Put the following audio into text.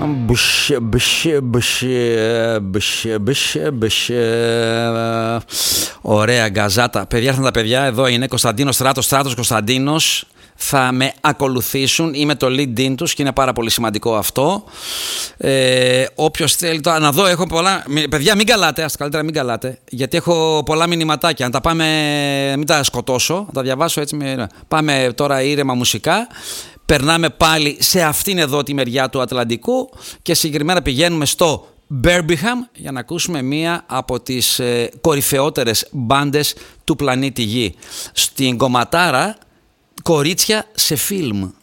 Ωραία γκαζάτα. Παιδιά, έρθαν τα παιδιά. Εδώ είναι Κωνσταντίνος Στράτος, Στράτος Κωνσταντίνος. Θα με ακολουθήσουν. Είμαι το LinkedIn τους και είναι πάρα πολύ σημαντικό αυτό. Όποιος θέλει τώρα να δω, έχω πολλά. Παιδιά, μην καλάτε. Ας καλύτερα μην καλάτε. Γιατί έχω πολλά μηνυματάκια. Να τα πάμε, μην τα σκοτώσω. Να τα διαβάσω έτσι. Πάμε τώρα ήρεμα μουσικά. Περνάμε πάλι σε αυτήν εδώ τη μεριά του Ατλαντικού και συγκεκριμένα πηγαίνουμε στο Birmingham για να ακούσουμε μία από τις κορυφαιότερες μπάντες του πλανήτη Γη. Στην κομματάρα κορίτσια σε φιλμ.